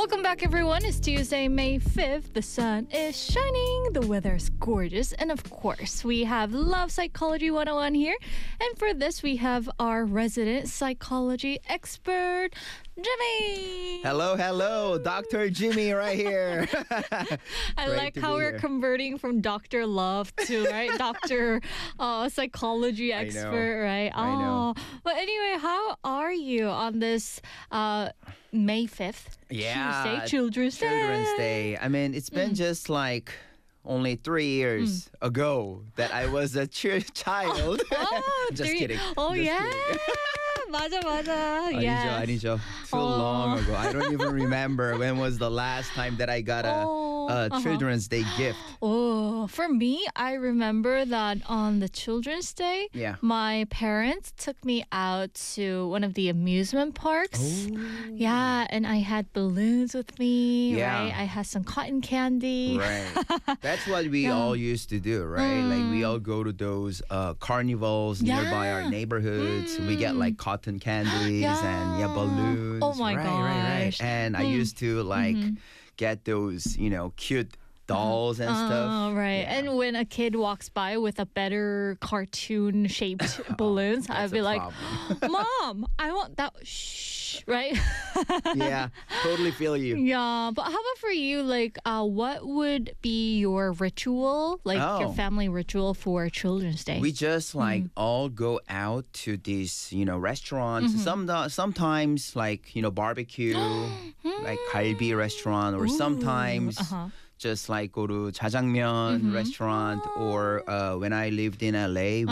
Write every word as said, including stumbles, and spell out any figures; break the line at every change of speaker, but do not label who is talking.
Welcome back, everyone. It's Tuesday, May fifth. The sun is shining, the weather's gorgeous, and of course, we have Love Psychology one oh one here. And for this, we have our resident psychology expert, Jimmy.
Hello, hello, Doctor Jimmy right here.
I
Great
like
to
how
be
we're
here.
converting from Doctor Love to right Doctor Uh, psychology
I know.
expert, right?
I know.
Oh, but anyway, how are you on this uh, May fifth?
Yeah,
Tuesday, Children's Day.
Children's Day. I mean, it's been just like only three years ago that I was a ch- child.
Oh,
Just
three-
kidding.
Oh,
Just
yeah.
kidding.
맞아, 맞아.
아니죠,
Yes.
아니죠. Too
Oh.
long ago. I don't even remember when was the last time that I got a,
Oh,
a
uh-huh.
Children's Day gift.
Oh, for me, I remember that on the Children's Day,
Yeah.
my parents took me out to one of the amusement parks. Yeah, and I had balloons with me,
Yeah.
right? I had some cotton candy.
Right. That's what we
Yeah.
all used to do, right? Like we all go to those uh, carnivals nearby
Yeah.
our neighborhoods. We get like cotton candies and yeah,
Yeah.
balloons.
Oh my
right, right, right.
gosh.
And I used to like get those, you know, cute dolls and stuff.
Oh, right.
Yeah.
And when a kid walks by with a better cartoon shaped balloons, I'd
That's
be
a
like,
problem.
Mom, I want that. Shh, right?
Yeah, totally feel you.
Yeah, but how about for you? Like, uh, what would be your ritual, like your
Oh.
family ritual for Children's Day?
We just like
Mm-hmm.
all go out to these, you know, restaurants. Some sometimes like, you know, barbecue, like 갈비 restaurant, or sometimes
uh-huh.
just like go to jjajangmyeon restaurant, or uh, when I lived in L A,